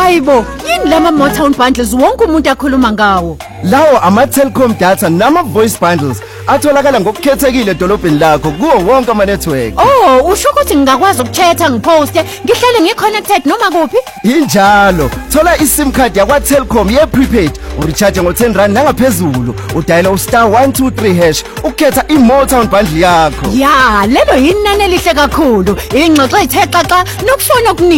Hayibo, yini lama Motown bundles wonke umuntu akhuluma ngawo? Lawo ama-Telkom data nama-voice bundles atholakala ngokukhethekile edolobheni lakho kuwo wonke ama-network. Oh, usho ukuthi ngingakwazi ukukhetha ngiposte, ngihlale ngi-connected noma kuphi? Injalo, thola iSIM card yakwa-Telkom ye-prepaid, uricharge ngo-R10 nangaphezulu, udayela *123# ukukhetha i-Motown bundle yakho. Ya, lelo yinani elihle kakhulu. Ingxoxo ethe xaxa nokufona okuningi.